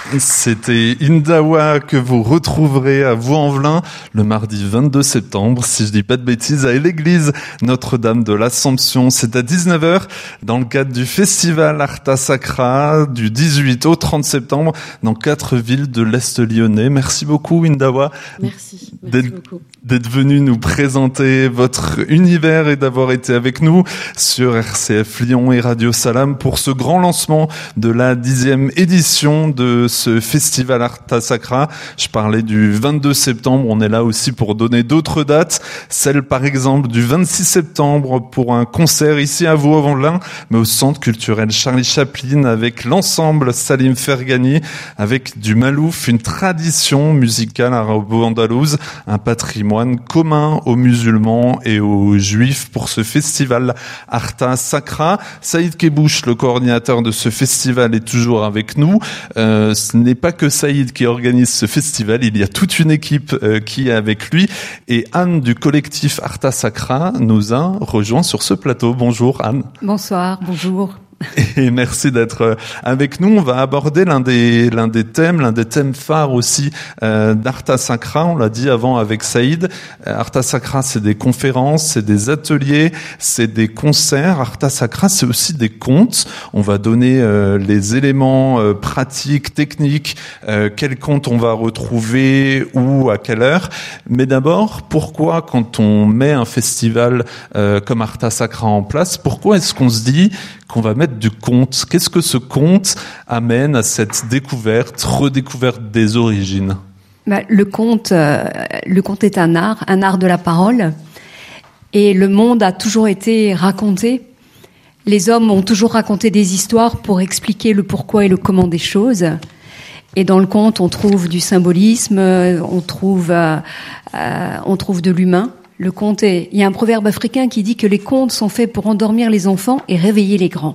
C'était Indawa que vous retrouverez à Vaux-en-Velin le mardi 22 septembre, si je dis pas de bêtises, à l'église Notre-Dame de l'Assomption. C'est à 19h dans le cadre du festival Arta Sacra du 18 au 30 septembre dans 4 villes de l'Est lyonnais. Merci beaucoup Indawa. Merci beaucoup. D'être venu nous présenter votre univers et d'avoir été avec nous sur RCF Lyon et Radio Salam pour ce grand lancement de la 10e édition de ce festival Arta Sacra. Je parlais du 22 septembre, on est là aussi pour donner d'autres dates, celle par exemple du 26 septembre pour un concert ici à Vaux-en-Velin, mais au Centre culturel Charlie Chaplin avec l'ensemble Salim Fergani, avec du Malouf, une tradition musicale arabo-andalouse, un patrimoine commun aux musulmans et aux juifs pour ce festival Arta Sacra. Saïd Kebouche, le coordinateur de ce festival, est toujours avec nous. Ce n'est pas que Saïd qui organise ce festival, il y a toute une équipe qui est avec lui. Et Anne du collectif Arta Sacra nous a rejoint sur ce plateau. Bonjour Anne. Bonsoir, bonjour. Et merci d'être avec nous. On va aborder l'un des thèmes phares aussi d'Arta Sacra. On l'a dit avant avec Saïd. Arta Sacra, c'est des conférences, c'est des ateliers, c'est des concerts. Arta Sacra, c'est aussi des contes. On va donner les éléments pratiques, techniques, quel conte on va retrouver, où, à quelle heure. Mais d'abord, pourquoi quand on met un festival comme Arta Sacra en place, pourquoi est-ce qu'on se dit qu'on va mettre du conte? Qu'est-ce que ce conte amène à cette redécouverte des origines? Le conte est un art de la parole. Et le monde a toujours été raconté. Les hommes ont toujours raconté des histoires pour expliquer le pourquoi et le comment des choses. Et dans le conte, on trouve du symbolisme, on trouve de l'humain. Il y a un proverbe africain qui dit que les contes sont faits pour endormir les enfants et réveiller les grands.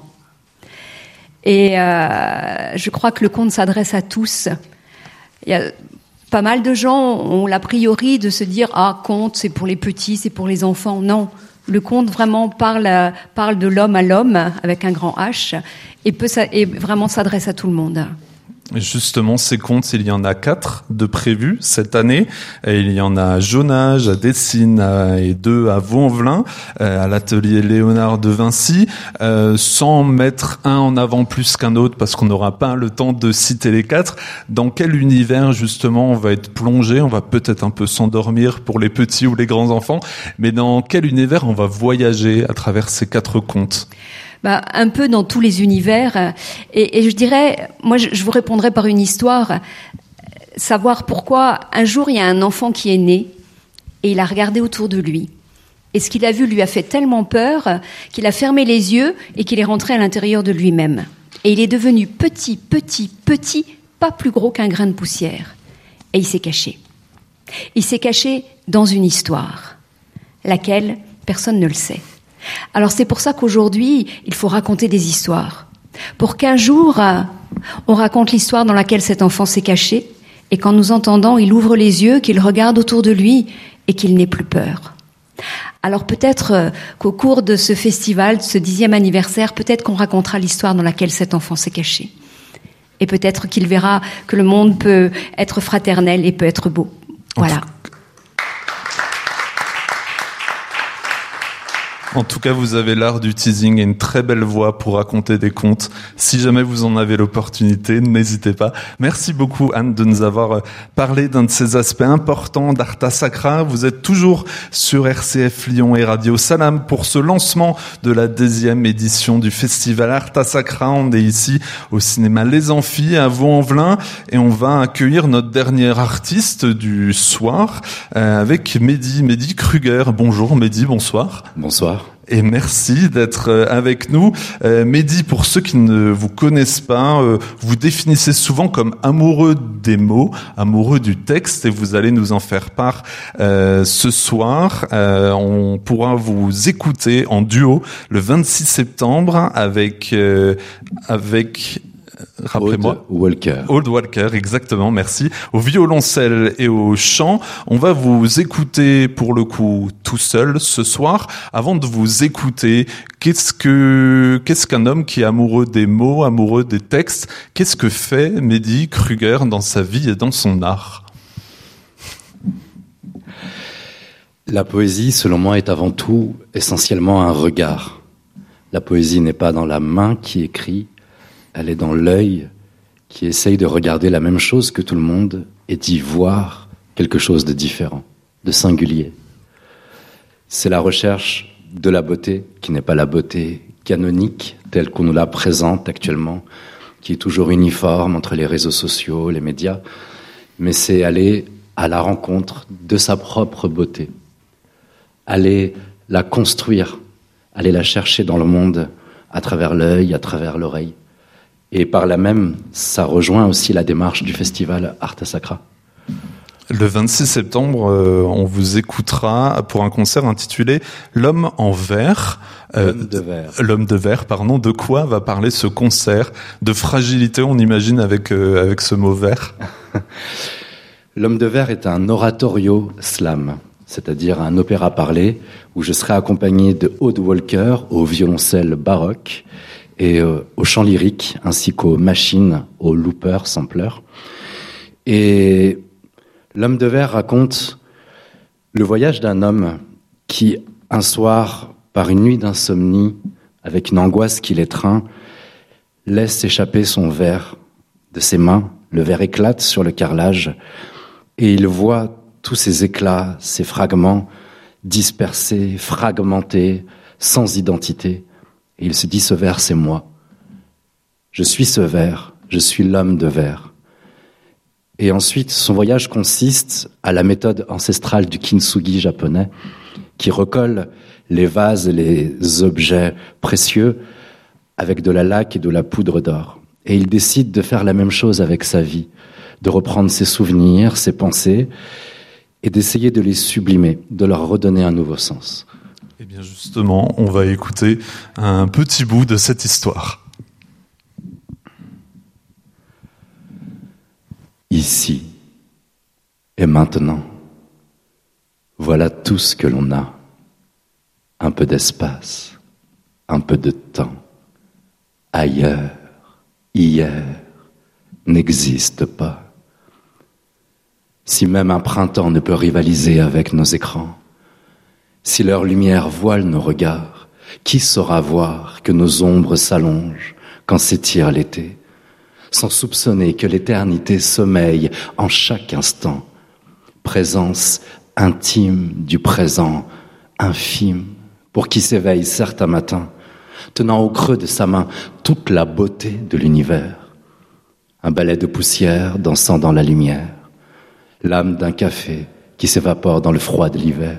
Et je crois que le conte s'adresse à tous. Il y a pas mal de gens ont l'a priori de se dire conte c'est pour les petits, c'est pour les enfants. Non, le conte vraiment parle de l'homme à l'homme avec un grand H et vraiment s'adresse à tout le monde. Justement, ces contes, il y en a 4 de prévus cette année. Et il y en a à Jonage, à Dessines et 2 à Vaux-en-Velin, à l'atelier Léonard de Vinci, sans mettre un en avant plus qu'un autre parce qu'on n'aura pas le temps de citer les 4. Dans quel univers, justement, on va être plongé? On va peut-être un peu s'endormir pour les petits ou les grands enfants, mais dans quel univers on va voyager à travers ces 4 contes? Un peu dans tous les univers. Et je dirais, moi, je vous répondrai par une histoire. Savoir pourquoi, un jour, il y a un enfant qui est né et il a regardé autour de lui. Et ce qu'il a vu lui a fait tellement peur qu'il a fermé les yeux et qu'il est rentré à l'intérieur de lui-même. Et il est devenu petit, pas plus gros qu'un grain de poussière. Et il s'est caché. Il s'est caché dans une histoire, laquelle personne ne le sait. Alors c'est pour ça qu'aujourd'hui, il faut raconter des histoires. Pour qu'un jour, on raconte l'histoire dans laquelle cet enfant s'est caché, et qu'en nous entendant, il ouvre les yeux, qu'il regarde autour de lui, et qu'il n'ait plus peur. Alors peut-être qu'au cours de ce festival, de ce 10e anniversaire, peut-être qu'on racontera l'histoire dans laquelle cet enfant s'est caché. Et peut-être qu'il verra que le monde peut être fraternel et peut être beau. Voilà. En tout cas, vous avez l'art du teasing et une très belle voix pour raconter des contes. Si jamais vous en avez l'opportunité, n'hésitez pas. Merci beaucoup, Anne, de nous avoir parlé d'un de ces aspects importants d'Arta Sacra. Vous êtes toujours sur RCF Lyon et Radio Salam pour ce lancement de la 10e édition du festival Arta Sacra. On est ici au cinéma Les Amphis à Vaux-en-Velin et on va accueillir notre dernier artiste du soir avec Mehdi Kruger. Bonjour Mehdi, bonsoir. Bonsoir. Et merci d'être avec nous. Mehdi, pour ceux qui ne vous connaissent pas, vous définissez souvent comme amoureux des mots, amoureux du texte, et vous allez nous en faire part ce soir. On pourra vous écouter en duo le 26 septembre avec Rappelez-moi. Aude Walker, exactement, merci. Au violoncelle et au chant. On va vous écouter pour le coup tout seul ce soir. Avant de vous écouter, qu'est-ce qu'un homme qui est amoureux des mots, amoureux des textes, qu'est-ce que fait Mehdi Kruger dans sa vie et dans son art? La poésie, selon moi, est avant tout essentiellement un regard. La poésie n'est pas dans la main qui écrit, elle est dans l'œil qui essaye de regarder la même chose que tout le monde et d'y voir quelque chose de différent, de singulier. C'est la recherche de la beauté, qui n'est pas la beauté canonique telle qu'on nous la présente actuellement, qui est toujours uniforme entre les réseaux sociaux, les médias, mais c'est aller à la rencontre de sa propre beauté. Aller la construire, aller la chercher dans le monde à travers l'œil, à travers l'oreille. Et par là même, ça rejoint aussi la démarche du festival Arta Sacra. Le 26 septembre, on vous écoutera pour un concert intitulé L'homme en verre. L'homme de verre. L'homme de verre, pardon. De quoi va parler ce concert? De fragilité, on imagine, avec ce mot verre. L'homme de verre est un oratorio slam, c'est-à-dire un opéra parlé où je serai accompagné de Aude Walker au violoncelle baroque et au chant lyrique ainsi qu'aux machines, aux loopers, samplers. Et l'homme de verre raconte le voyage d'un homme qui, un soir, par une nuit d'insomnie, avec une angoisse qui l'étreint, laisse échapper son verre de ses mains. Le verre éclate sur le carrelage et il voit tous ces éclats, ces fragments dispersés, fragmentés, sans identité. Et il se dit, ce verre, c'est moi. Je suis ce verre, je suis l'homme de verre. Et ensuite, son voyage consiste à la méthode ancestrale du kintsugi japonais, qui recolle les vases et les objets précieux avec de la laque et de la poudre d'or. Et il décide de faire la même chose avec sa vie, de reprendre ses souvenirs, ses pensées, et d'essayer de les sublimer, de leur redonner un nouveau sens. Eh bien justement, on va écouter un petit bout de cette histoire. Ici et maintenant, voilà tout ce que l'on a. Un peu d'espace, un peu de temps. Ailleurs, hier, n'existe pas. Si même un printemps ne peut rivaliser avec nos écrans, si leur lumière voile nos regards, qui saura voir que nos ombres s'allongent quand s'étire l'été, sans soupçonner que l'éternité sommeille en chaque instant, présence intime du présent, infime, pour qui s'éveille certains matins, tenant au creux de sa main toute la beauté de l'univers, un balai de poussière dansant dans la lumière, l'âme d'un café qui s'évapore dans le froid de l'hiver.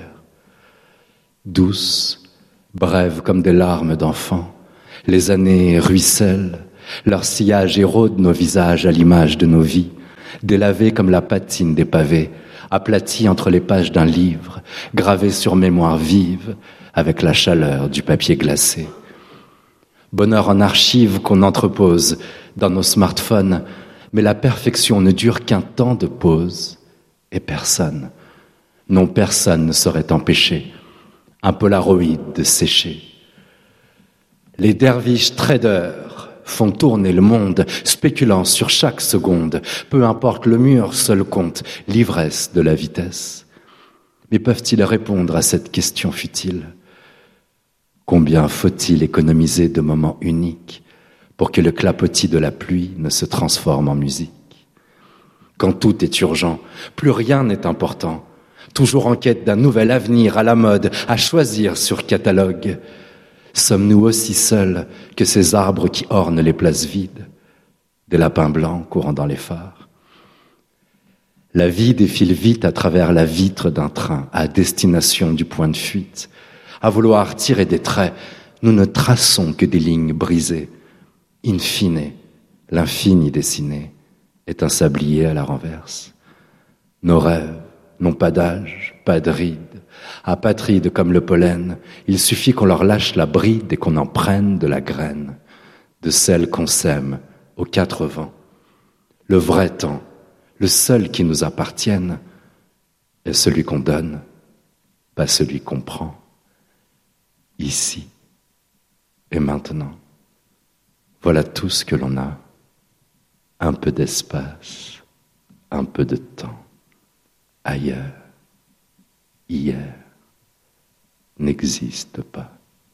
Douces, brèves comme des larmes d'enfants, les années ruissellent, leur sillage érode nos visages à l'image de nos vies, délavés comme la patine des pavés, aplatis entre les pages d'un livre, gravés sur mémoire vive avec la chaleur du papier glacé. Bonheur en archives qu'on entrepose dans nos smartphones, mais la perfection ne dure qu'un temps de pause. Et personne, non personne ne saurait empêcher un polaroid de sécher. Les derviches traders font tourner le monde, spéculant sur chaque seconde. Peu importe le mur, seul compte l'ivresse de la vitesse. Mais peuvent-ils répondre à cette question futile? Combien faut-il économiser de moments uniques pour que le clapotis de la pluie ne se transforme en musique? Quand tout est urgent, plus rien n'est important. Toujours en quête d'un nouvel avenir à la mode, à choisir sur catalogue. Sommes-nous aussi seuls que ces arbres qui ornent les places vides, des lapins blancs courant dans les phares? La vie défile vite à travers la vitre d'un train, à destination du point de fuite. À vouloir tirer des traits, nous ne traçons que des lignes brisées. In fine, l'infini dessiné est un sablier à la renverse. Nos rêves n'ont pas d'âge, pas de rides. Apatrides comme le pollen, il suffit qu'on leur lâche la bride et qu'on en prenne de la graine, de celle qu'on sème aux quatre vents. Le vrai temps, le seul qui nous appartienne, est celui qu'on donne, pas celui qu'on prend. Ici et maintenant. Voilà tout ce que l'on a. Un peu d'espace, un peu de temps. Ailleurs, hier, n'existe pas.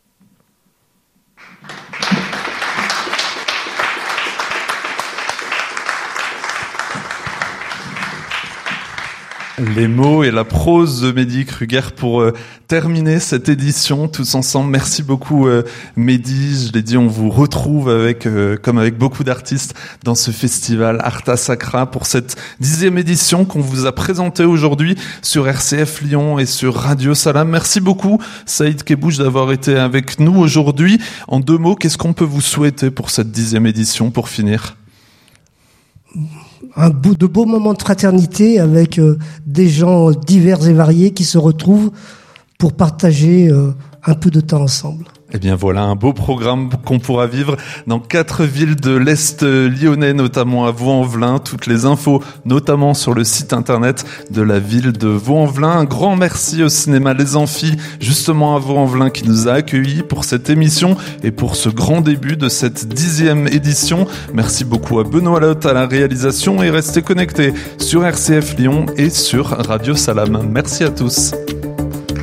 Les mots et la prose de Mehdi Kruger pour terminer cette édition tous ensemble. Merci beaucoup Mehdi. Je l'ai dit, on vous retrouve comme avec beaucoup d'artistes dans ce festival Arta Sacra pour cette 10e édition qu'on vous a présentée aujourd'hui sur RCF Lyon et sur Radio Salam. Merci beaucoup Saïd Kebouch d'avoir été avec nous aujourd'hui. En 2 mots, qu'est-ce qu'on peut vous souhaiter pour cette 10e édition pour finir ? De beaux moments de fraternité avec des gens divers et variés qui se retrouvent pour partager un peu de temps ensemble. Eh bien voilà, un beau programme qu'on pourra vivre dans 4 villes de l'Est lyonnais, notamment à Vaux-en-Velin. Toutes les infos, notamment sur le site internet de la ville de Vaux-en-Velin. Un grand merci au cinéma Les Amphis, justement à Vaux-en-Velin, qui nous a accueillis pour cette émission et pour ce grand début de cette 10e édition. Merci beaucoup à Benoît Lotte à la réalisation et restez connectés sur RCF Lyon et sur Radio Salam. Merci à tous.